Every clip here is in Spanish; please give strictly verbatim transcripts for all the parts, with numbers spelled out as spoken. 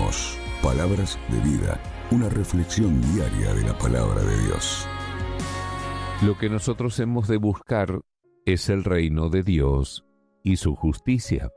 Somos Palabras de Vida, una reflexión diaria de la palabra de Dios. Lo que nosotros hemos de buscar es el reino de Dios y su justicia,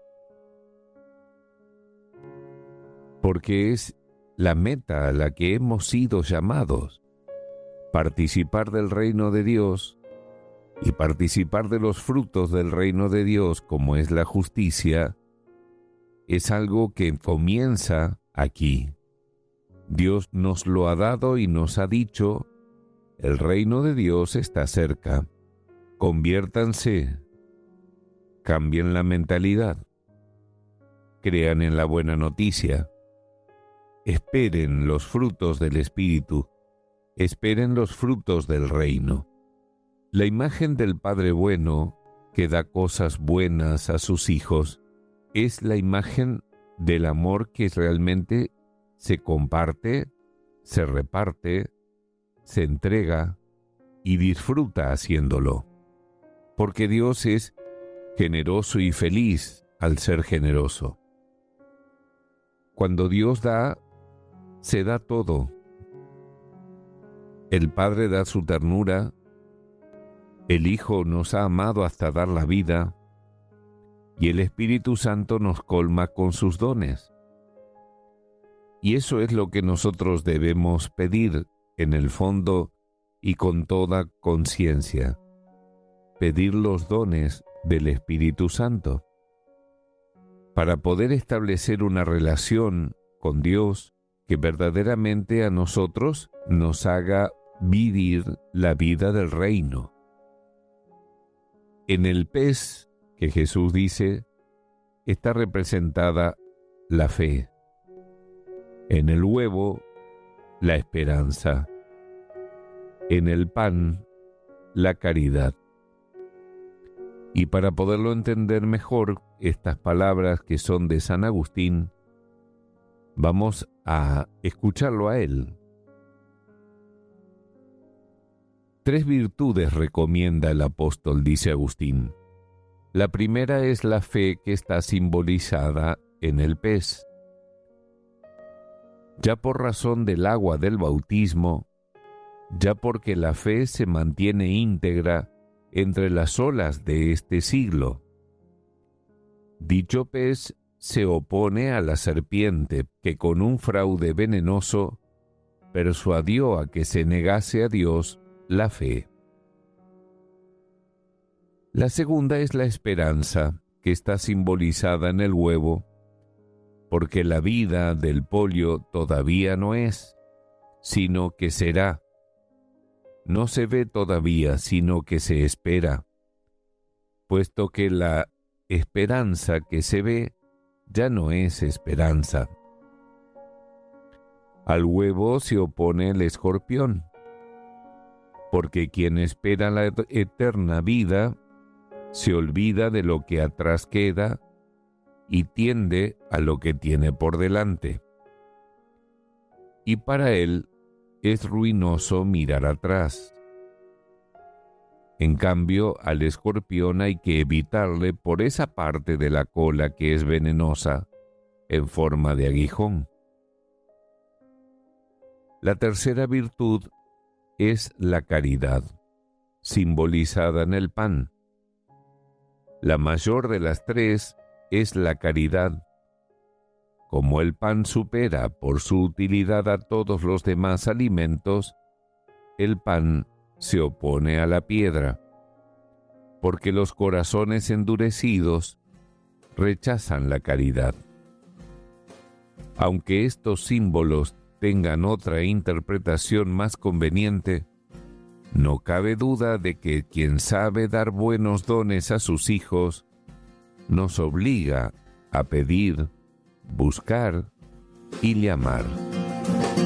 porque es la meta a la que hemos sido llamados. Participar del reino de Dios y participar de los frutos del reino de Dios, como es la justicia, es algo que comienza aquí. Dios nos lo ha dado y nos ha dicho: el reino de Dios está cerca. Conviértanse, cambien la mentalidad, crean en la buena noticia, esperen los frutos del Espíritu, esperen los frutos del reino. La imagen del Padre bueno, que da cosas buenas a sus hijos, es la imagen del amor que realmente se comparte, se reparte, se entrega y disfruta haciéndolo. Porque Dios es generoso y feliz al ser generoso. Cuando Dios da, se da todo. El Padre da su ternura, el Hijo nos ha amado hasta dar la vida, y el Espíritu Santo nos colma con sus dones. Y eso es lo que nosotros debemos pedir en el fondo y con toda conciencia. Pedir los dones del Espíritu Santo para poder establecer una relación con Dios que verdaderamente a nosotros nos haga vivir la vida del reino. En el pez que Jesús dice está representada la fe. En el huevo, la esperanza. En el pan, la caridad. Y para poderlo entender mejor, estas palabras que son de San Agustín, vamos a escucharlo a él. Tres virtudes recomienda el apóstol, dice Agustín. La primera es la fe, que está simbolizada en el pez. Ya por razón del agua del bautismo, ya porque la fe se mantiene íntegra entre las olas de este siglo. Dicho pez se opone a la serpiente que con un fraude venenoso persuadió a que se negase a Dios la fe. La segunda es la esperanza, que está simbolizada en el huevo, porque la vida del pollo todavía no es, sino que será. No se ve todavía, sino que se espera, puesto que la esperanza que se ve ya no es esperanza. Al huevo se opone el escorpión, porque quien espera la eterna vida se olvida de lo que atrás queda y tiende a lo que tiene por delante. Y para él es ruinoso mirar atrás. En cambio, al escorpión hay que evitarle por esa parte de la cola que es venenosa, en forma de aguijón. La tercera virtud es la caridad, simbolizada en el pan. La mayor de las tres es la caridad. Como el pan supera por su utilidad a todos los demás alimentos, el pan se opone a la piedra, porque los corazones endurecidos rechazan la caridad. Aunque estos símbolos tengan otra interpretación más conveniente, no cabe duda de que quien sabe dar buenos dones a sus hijos nos obliga a pedir, buscar y llamar.